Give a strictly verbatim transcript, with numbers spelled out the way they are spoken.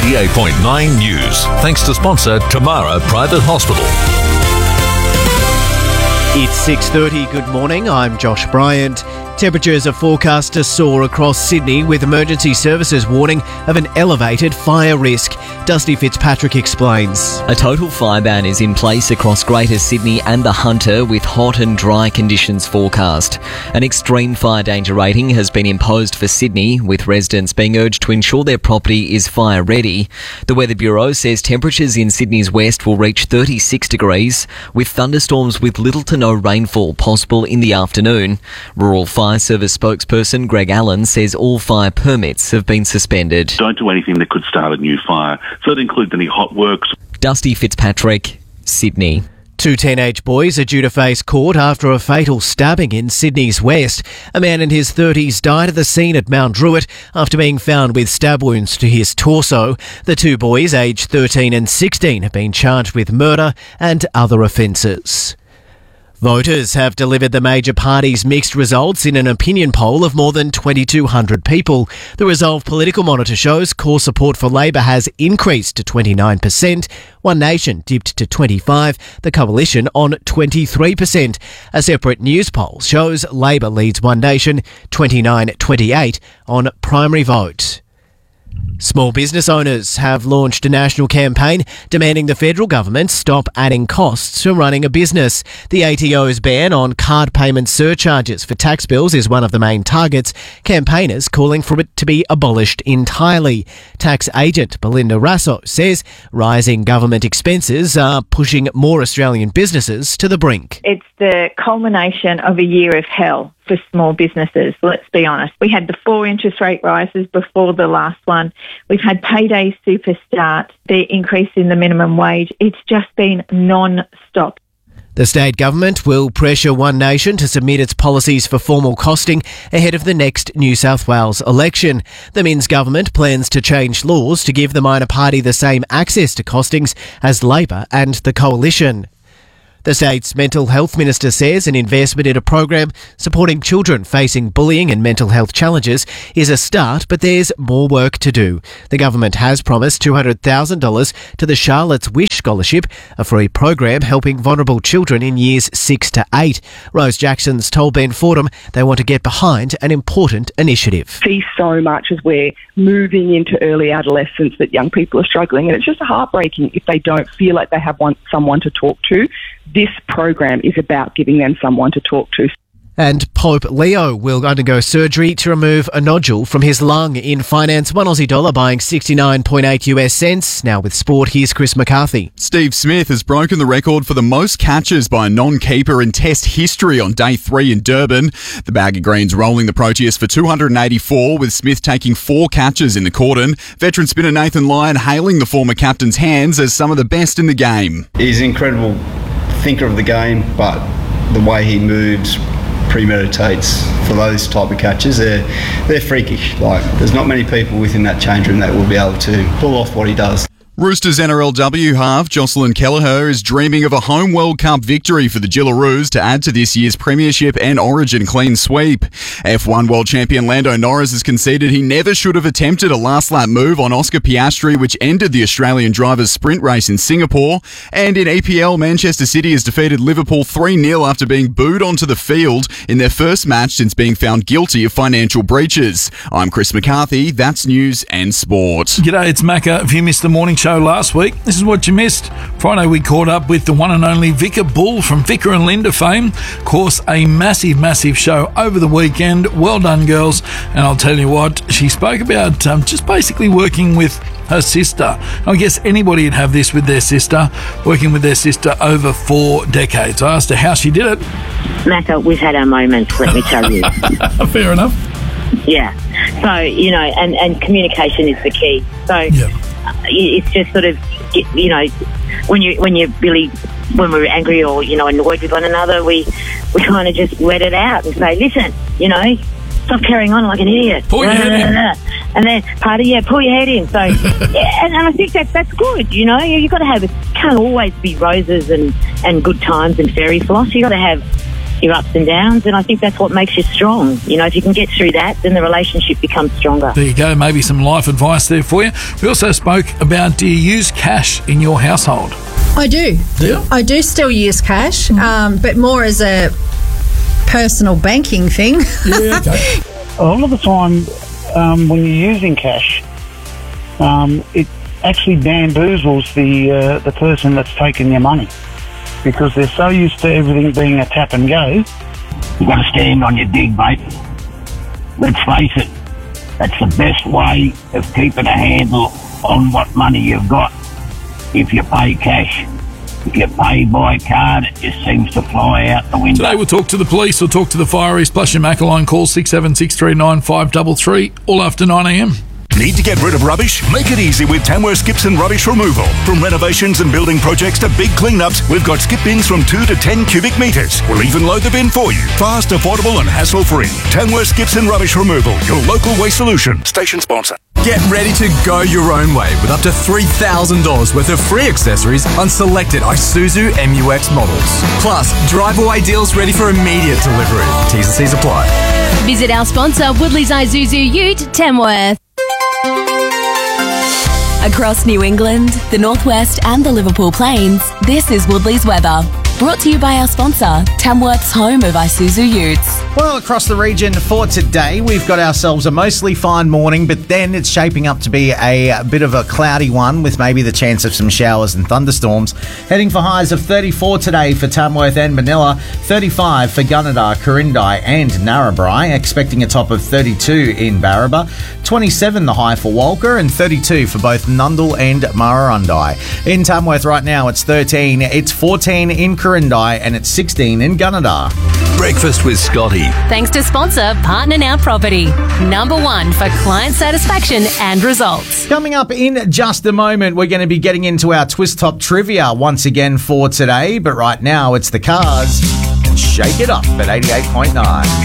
eighty-eight point nine News. Thanks to sponsor Tamara Private Hospital. It's six thirty. Good morning. I'm Josh Bryant. Temperatures are forecast to soar across Sydney, with emergency services warning of an elevated fire risk. Dusty Fitzpatrick explains. A total fire ban is in place across Greater Sydney and the Hunter, with hot and dry conditions forecast. An extreme fire danger rating has been imposed for Sydney, with residents being urged to ensure their property is fire ready. The Weather Bureau says temperatures in Sydney's west will reach thirty-six degrees, with thunderstorms with little to no rainfall possible in the afternoon. Rural Fire Service spokesperson Greg Allen says all fire permits have been suspended. Don't do anything that could start a new fire. So that includes any hot works. Dusty Fitzpatrick, Sydney. Two teenage boys are due to face court after a fatal stabbing in Sydney's west. A man in his thirties died at the scene at Mount Druitt after being found with stab wounds to his torso. The two boys, aged thirteen and sixteen, have been charged with murder and other offences. Voters have delivered the major parties' mixed results in an opinion poll of more than twenty-two hundred people. The Resolve Political Monitor shows core support for Labor has increased to twenty-nine percent. One Nation dipped to twenty-five percent, the Coalition on twenty-three percent. A separate news poll shows Labor leads One Nation twenty-nine twenty-eight on primary vote. Small business owners have launched a national campaign demanding the federal government stop adding costs to running a business. The A T O's ban on card payment surcharges for tax bills is one of the main targets, campaigners calling for it to be abolished entirely. Tax agent Belinda Rasso says rising government expenses are pushing more Australian businesses to the brink. It's the culmination of a year of hell for small businesses, let's be honest. We had the four interest rate rises before the last one. We've had payday super start, the increase in the minimum wage. It's just been non-stop. The state government will pressure One Nation to submit its policies for formal costing ahead of the next New South Wales election. The Minns government plans to change laws to give the minor party the same access to costings as Labor and the Coalition. The state's mental health minister says an investment in a program supporting children facing bullying and mental health challenges is a start, but there's more work to do. The government has promised two hundred thousand dollars to the Charlotte's Wish Scholarship, a free program helping vulnerable children in years six to eight. Rose Jackson's told Ben Fordham they want to get behind an important initiative. See so much as we're moving into early adolescence that young people are struggling, and it's just heartbreaking if they don't feel like they have one, someone to talk to. This program is about giving them someone to talk to. And Pope Leo will undergo surgery to remove a nodule from his lung. In finance, one Aussie dollar buying sixty-nine point eight US cents. Now with sport, here's Chris McCarthy. Steve Smith has broken the record for the most catches by a non-keeper in Test history on day three in Durban. The Bag of Greens rolling the Proteus for two hundred eighty-four, with Smith taking four catches in the cordon. Veteran spinner Nathan Lyon hailing the former captain's hands as some of the best in the game. He's an incredible thinker of the game, but the way he moves, premeditates for those type of catches, they're they're freakish. Like, there's not many people within that change room that will be able to pull off what he does. Roosters N R L W half Jocelyn Kelleher is dreaming of a home World Cup victory for the Gillaroos to add to this year's Premiership and Origin clean sweep. F one World Champion Lando Norris has conceded he never should have attempted a last-lap move on Oscar Piastri, which ended the Australian driver's sprint race in Singapore. And in E P L, Manchester City has defeated Liverpool three nil after being booed onto the field in their first match since being found guilty of financial breaches. I'm Chris McCarthy. That's news and sport. G'day, it's Macca. If you missed the morning show last week, this is what you missed. Friday we caught up with the one and only Vicar Bull from Vicar and Linda fame. Of course, a massive, massive show over the weekend. Well done, girls. And I'll tell you what, she spoke about um, just basically working with her sister. I guess anybody would have this with their sister, working with their sister over four decades. I asked her how she did it. Macca, we've had our moments, let me tell you. Fair enough. Yeah. So, you know, and, and communication is the key. So yeah. It's just sort of, you know, when you when you really when we're angry or, you know, annoyed with one another, we we kind of just let it out and say, listen, you know, stop carrying on like an idiot. Pull your head in. And then party, yeah, pull your head in. So, yeah, and, and I think that that's good. You know, you got to have it. Can't always be roses and and good times and fairy floss. You got to have your ups and downs, and I think that's what makes you strong. You know, if you can get through that, then the relationship becomes stronger. There you go, maybe some life advice there for you. We also spoke about, do you use cash in your household? I do. Yeah. I do still use cash, um, but more as a personal banking thing. Yeah, okay. A lot of the time, um, when you're using cash, um, it actually bamboozles the uh, the person that's taken your money, because they're so used to everything being a tap and go. You've got to stand on your dig, mate. Let's face it, that's the best way of keeping a handle on what money you've got. If you pay cash, if you pay by card, it just seems to fly out the window. Today we'll talk to the police or talk to the Fire East Plus your Macaline. Call six seven six three nine five three three all after nine a m. Need to get rid of rubbish? Make it easy with Tamworth Skips and Rubbish Removal. From renovations and building projects to big cleanups, we've got skip bins from two to ten cubic metres. We'll even load the bin for you. Fast, affordable and hassle-free. Tamworth Skips and Rubbish Removal, your local waste solution. Station sponsor. Get ready to go your own way with up to three thousand dollars worth of free accessories on selected Isuzu M U X models. Plus, drive-away deals ready for immediate delivery. T's and C's apply. Visit our sponsor, Woodley's Isuzu Ute, Tamworth. Across New England, the Northwest and the Liverpool Plains, this is Woodley's weather. Brought to you by our sponsor, Tamworth's home of Isuzu Utes. Well, across the region for today, we've got ourselves a mostly fine morning, but then it's shaping up to be a bit of a cloudy one with maybe the chance of some showers and thunderstorms. Heading for highs of thirty-four today for Tamworth and Manila, thirty-five for Gunnedah, Corindai and Narrabri, expecting a top of thirty-two in Barraba, twenty-seven the high for Walker and thirty-two for both Nundle and Murrurundi. In Tamworth right now, it's thirteen, it's fourteen in Corindai and it's sixteen in Gunnedah. Breakfast with Scotty. Thanks to sponsor Partner Now Property. Number one for client satisfaction and results. Coming up in just a moment, we're going to be getting into our Twist Top trivia once again for today. But right now, it's the Cars and Shake It Up at eighty-eight point nine.